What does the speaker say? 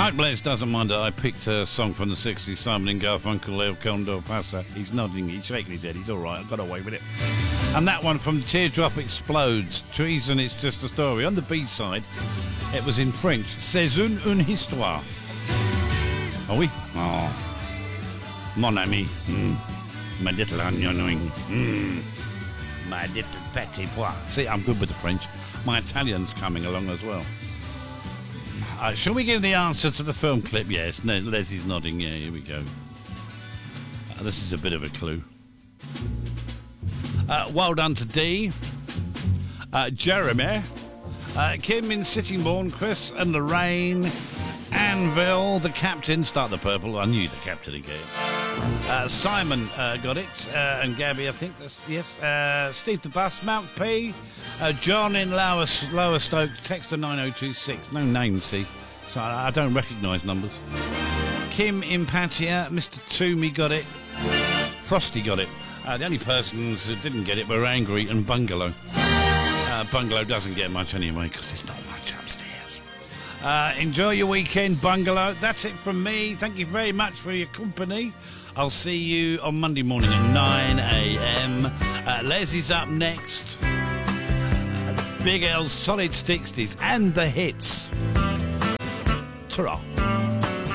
Mike Blitz doesn't mind that I picked a song from the 60s, Simon and Garfunkel, El Condor Pasa. He's nodding, he's shaking his head, he's all right, I got away with it. And that one from Teardrop Explodes, Treason, It's Just a Story. On the B-side, it was in French, C'est une histoire. Are we? Oh, mon ami, my little onion, my little petit pois. See, I'm good with the French. My Italian's coming along as well. Shall we give the answer to the film clip? Yes, no, Leslie's nodding. Yeah, here we go. This is a bit of a clue. Well done to D. Jeremy. Kim in Sittingbourne. Chris and Lorraine. Anvil, the captain. Start the purple. I knew the captain again. Simon got it. And Gabby, I think. Yes. Steve the Bus. Mount P. John in Lowestoke, Texter 9026. No name, see. So I don't recognise numbers. Kim in Patia. Mr. Toomey got it. Frosty got it. The only persons who didn't get it were Angry and Bungalow. Bungalow doesn't get much anyway because there's not much upstairs. Enjoy your weekend, Bungalow. That's it from me. Thank you very much for your company. I'll see you on Monday morning at 9 a.m. Leslie's up next. Big L's Solid 60s and the hits. Ta-ra.